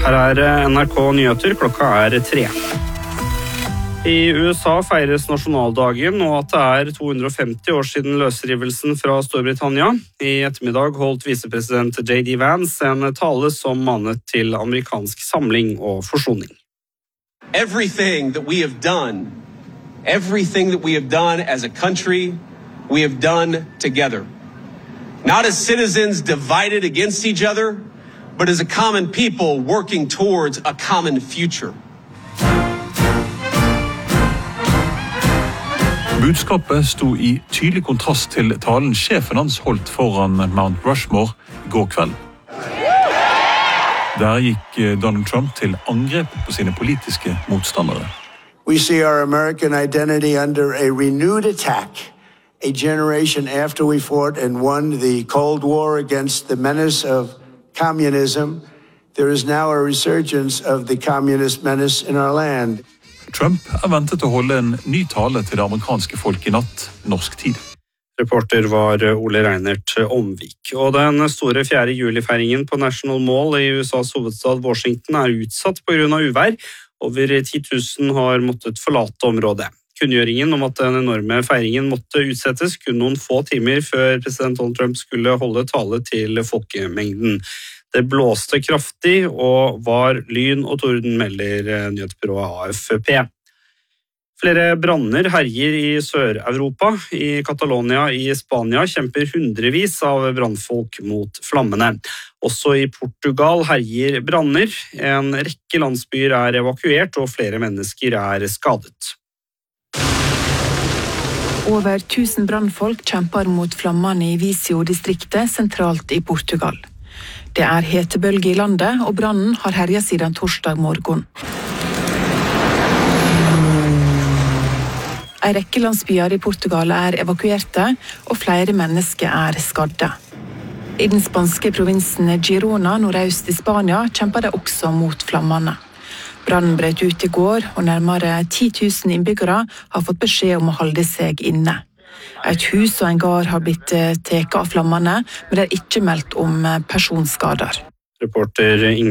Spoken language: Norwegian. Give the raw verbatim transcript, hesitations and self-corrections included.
Her er N R K Nyheter, klokka er tre. I U S A feires nasjonaldagen, og at det er to hundre og femti år siden løsrivelsen fra Storbritannia. I ettermiddag holdt visepresident J D Vance en tale som manet til amerikansk samling og forsoning. Everything that we have done, everything that we have done as a country, we have done together. Not as citizens divided against each other, but as a common people working towards a common future. Budskapet sto i tydelig kontrast til talen sjefen hans holdt foran Mount Rushmore i går kveld. Der gikk Donald Trump til angrep på sine politiske motstandere. We see our American identity under a renewed attack. A generation after we fought and won the Cold War against the menace of communism, there is now a resurgence of the communist menace in our land. Trump er ventet å holde en ny tale til det amerikanske folk i natt, norsk tid. Reporter var Ole Reinert Omvik. Og den store fjerde juli-feiringen på National Mall i U S A's hovedstad Washington er utsatt på grunn av uvær. Over ti tusen har måttet forlate området. Kunngjøringen om at den enorme feiringen måtte utsettes kun noen få timer før president Donald Trump skulle holde tale til folkemengden. Det blåste kraftig og var lyn og torden, melder nyhetsbyrået A F P. Flere branner herjer i Sør-Europa. I Catalonia i Spania kjemper hundrevis av brannfolk mot flammene. Også i Portugal herjer branner. En rekke landsbyer er evakuert og flere mennesker er skadet. Over tusen brannfolk kjemper mot flammene i Viseu-distriktet sentralt i Portugal. Det er hetebølge i landet, og brannen har herjet siden torsdag morgen. En rekke landsbyer i Portugal er evakuerte, og flere mennesker er skadde. I den spanske provinsen Girona, nordøst i Spania, kjemper de også mot flammene. Brannen brøt ut i går, og nærmere ti tusen innbyggere har fått beskjed om å holde seg inne. Et hus og en gard har blitt teket av flammene, men det er ikke meldt om personskader. Reporter Inge